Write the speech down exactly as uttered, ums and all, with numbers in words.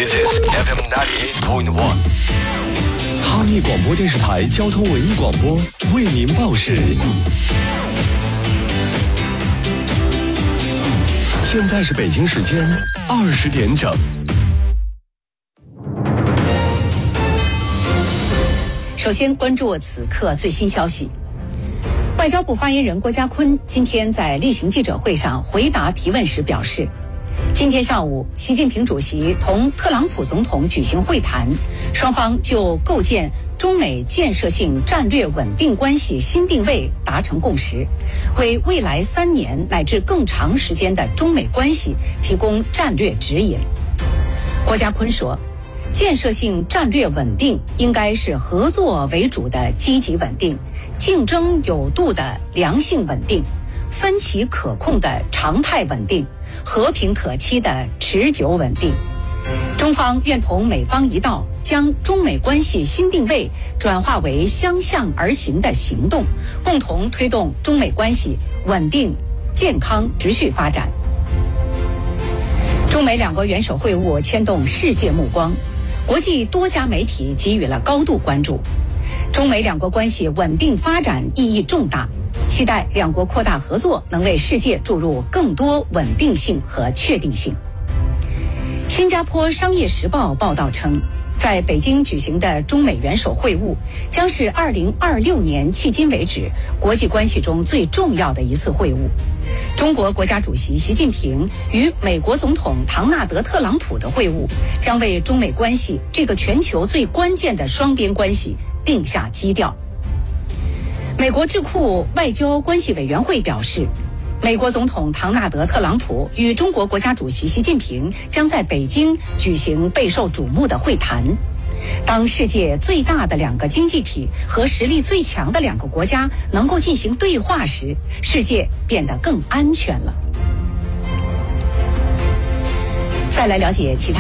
This is F M ninety-eight point one。 哈密广播电视台交通文艺广播为您报时。现在是北京时间二十点整。 首先关注此刻最新消息。外交部发言人郭家坤今天在例行记者会上回答提问时表示，今天上午，习近平主席同特朗普总统举行会谈，双方就构建中美建设性战略稳定关系新定位达成共识，为未来三年乃至更长时间的中美关系提供战略指引。郭家坤说，建设性战略稳定应该是合作为主的积极稳定，竞争有度的良性稳定，分歧可控的常态稳定，和平可期的持久稳定。中方愿同美方一道，将中美关系新定位转化为相向而行的行动，共同推动中美关系稳定、健康、持续发展。中美两国元首会晤牵动世界目光，国际多家媒体给予了高度关注。中美两国关系稳定发展意义重大，期待两国扩大合作，能为世界注入更多稳定性和确定性。新加坡商业时报报道称，在北京举行的中美元首会晤将是二零二六年迄今为止国际关系中最重要的一次会晤。中国国家主席习近平与美国总统唐纳德·特朗普的会晤，将为中美关系这个全球最关键的双边关系定下基调。美国智库外交关系委员会表示，美国总统唐纳德·特朗普与中国国家主席习近平将在北京举行备受瞩目的会谈。当世界最大的两个经济体和实力最强的两个国家能够进行对话时，世界变得更安全了。再来了解其他